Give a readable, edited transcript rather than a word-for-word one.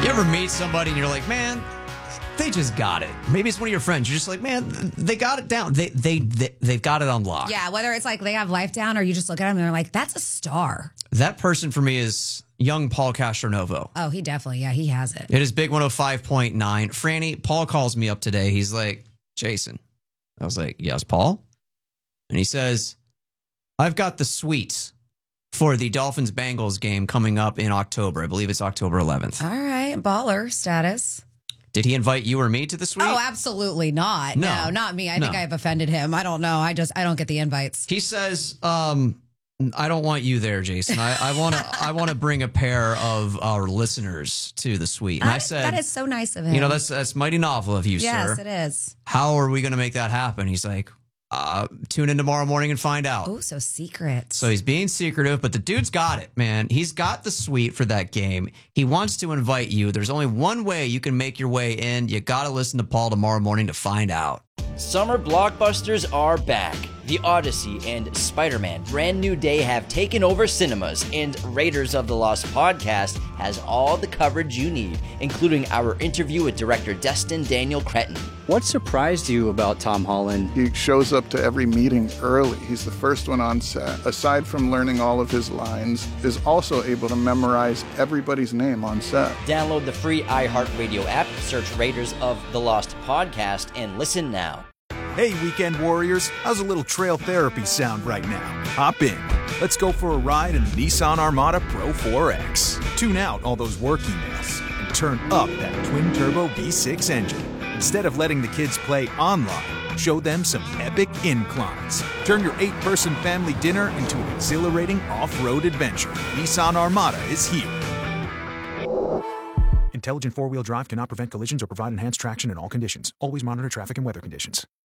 You ever meet somebody and you're like, man, they just got it. Maybe it's one of your friends. You're just like, man, they got it down. They've got it on lock. Yeah, whether it's like they have life down or you just look at them and they're like, that's a star. That person for me is young Paul Castronovo. Oh, he definitely, he has it. It is Big 105.9. Franny, Paul calls me up today. He's like, Jason. I was like, yes, Paul? And he says, I've got the suite for the Dolphins-Bengals game coming up in October. I believe it's October 11th. All right, baller status. Did he invite you or me to the suite? Oh, absolutely not. No, not me. I think I've offended him. I don't know. I don't get the invites. He says, I don't want you there, Jason. I want to bring a pair of our listeners to the suite. And I said, that is so nice of him. You know, that's mighty novel of you, sir. Yes, it is. How are we going to make that happen? He's like, tune in tomorrow morning and find out. Oh, so secret. So he's being secretive, but the dude's got it, man. He's got the suite for that game. He wants to invite you. There's only one way you can make your way in. You got to listen to Paul tomorrow morning to find out. Summer blockbusters are back. The Odyssey and Spider-Man Brand New Day have taken over cinemas, and Raiders of the Lost podcast has all the coverage you need, including our interview with director Destin Daniel Cretton. What surprised you about Tom Holland? He shows up to every meeting early. He's the first one on set. Aside from learning all of his lines, is also able to memorize everybody's name on set. Download the free iHeartRadio app, search Raiders of the Lost podcast, and listen now. Hey, Weekend Warriors, how's a little trail therapy sound right now? Hop in. Let's go for a ride in the Nissan Armada Pro 4X. Tune out all those work emails and turn up that twin-turbo V6 engine. Instead of letting the kids play online, show them some epic inclines. Turn your 8-person family dinner into an exhilarating off-road adventure. Nissan Armada is here. Intelligent four-wheel drive cannot prevent collisions or provide enhanced traction in all conditions. Always monitor traffic and weather conditions.